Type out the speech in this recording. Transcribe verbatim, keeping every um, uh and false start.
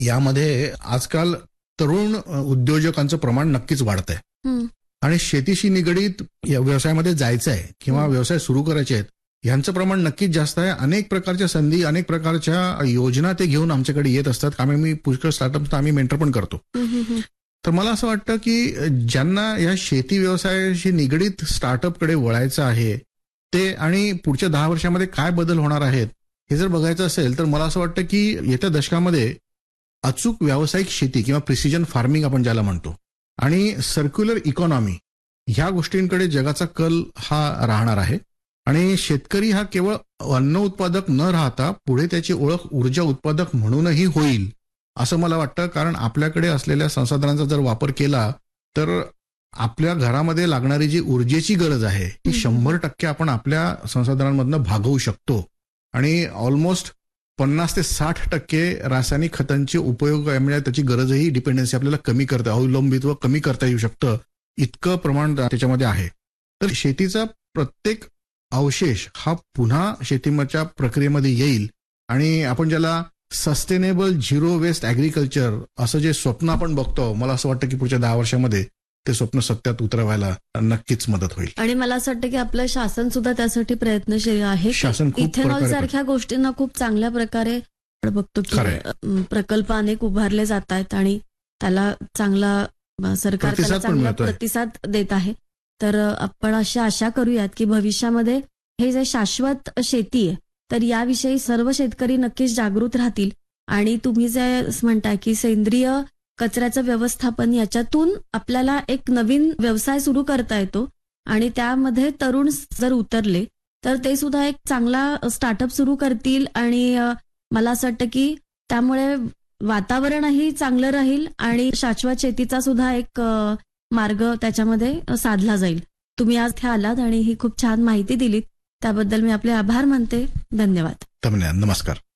यामध्ये आजकाल तरुण उद्योजकांचं प्रमाण नक्कीच वाढतंय आणि शेतीशी निगडीत या व्यवसायामध्ये जायचं आहे किंवा व्यवसाय सुरू करायचे आहेत यांचं प्रमाण नक्कीच जास्त आहे. अनेक प्रकारच्या संधी, अनेक प्रकारच्या योजना ते घेऊन आमच्याकडे येत असतात. आम्ही मी पुष्कळ स्टार्टअप आम्ही मेंटर पण करतो. तर मला असं वाटतं की ज्यांना या शेती व्यवसायाशी निगडीत स्टार्टअपकडे वळायचं आहे ते आणि पुढच्या दहा वर्षामध्ये काय बदल होणार आहेत हे जर बघायचं असेल तर मला असं वाटतं की येत्या दशकामध्ये अचूक व्यावसायिक शेती किंवा प्रिसिजन फार्मिंग आपण ज्याला म्हणतो आणि सर्क्युलर इकॉनॉमी ह्या गोष्टींकडे जगाचा कल हा राहणार आहे. आणि शेतकरी हा केवळ अन्न उत्पादक न राहता पुढे त्याची ओळख ऊर्जा उत्पादक म्हणूनही होईल असं मला वाटतं. कारण आपल्याकडे असलेल्या संसाधनांचा जर वापर केला तर आपल्या घरामध्ये लागणारी जी ऊर्जेची गरज आहे ती शंभर टक्के आपण आपल्या संसाधनांमधनं भागवू शकतो. आणि ऑलमोस्ट पन्नास ते साठ टक्के रासायनिक खतांचे उपयोग म्हणजे त्याची गरजही डिपेंडन्सी आपल्याला कमी करता अवलंबित्व कमी करता येऊ शकतं इतकं प्रमाण त्याच्यामध्ये आहे. तर शेतीचा प्रत्येक अवशेष हा पुन्हा शेतीच्या प्रक्रियेमध्ये येईल आणि आपण ज्याला सस्टेनेबल झिरो वेस्ट ॲग्रिकल्चर असं जे स्वप्न आपण बघतो मला असं वाटतं की पुढच्या दहा वर्षामध्ये ते स्वप्न सत्यात उतरवायला नक्कीच मदत होईल. आणि मला असं वाटतं की आपलं शासन सुद्धा त्यासाठी प्रयत्नशील आहे. इथेनॉल सारख्या गोष्टींना खूप चांगल्या प्रकारे बघतो की प्रकल्प अनेक उभारले जात आहेत आणि त्याला चांगला सरकार त्याला चांगला प्रतिसाद देत आहे. तर आपण अशी आशा करूयात की भविष्यामध्ये हे जे शाश्वत शेती आहे तर याविषयी सर्व शेतकरी नक्कीच जागृत राहतील. आणि तुम्ही जे म्हणताय की सेंद्रिय कचऱ्याचं व्यवस्थापन याच्यातून आपल्याला एक नवीन व्यवसाय सुरू करता येतो आणि त्यामध्ये तरुण जर उतरले तर ते सुद्धा एक चांगला स्टार्टअप सुरू करतील. आणि मला असं वाटतं की त्यामुळे वातावरणही चांगलं राहील आणि शाश्वत शेतीचा सुद्धा एक मार्ग त्याच्यामध्ये साधला जाईल. तुम्ही आज इथे आलात आणि ही खूप छान माहिती दिलीत त्याबद्दल मी आपले आभार मानते. धन्यवाद. धन्यवाद. नमस्कार.